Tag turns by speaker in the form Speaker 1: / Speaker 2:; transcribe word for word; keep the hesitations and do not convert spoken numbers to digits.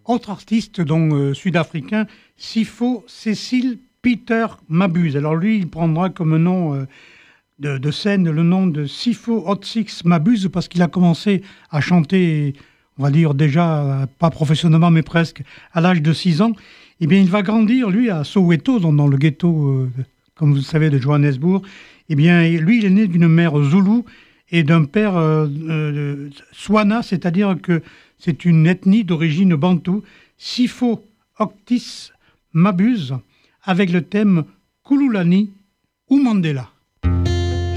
Speaker 1: Autre artiste donc euh, sud-africain, Sipho Cecil Peter Mabuse. Alors lui, il prendra comme nom euh, de, de scène le nom de Sipho Hot Six Mabuse parce qu'il a commencé à chanter, on va dire déjà, pas professionnellement mais presque, à l'âge de six ans. Eh bien, il va grandir, lui, à Soweto, dans, dans le ghetto, euh, comme vous le savez, de Johannesburg. Eh bien, lui, il est né d'une mère zoulou et d'un père euh, euh, Swana, c'est-à-dire que c'est une ethnie d'origine bantoue, Sipho Octis Mabuse, avec le thème Kululani ou Mandela.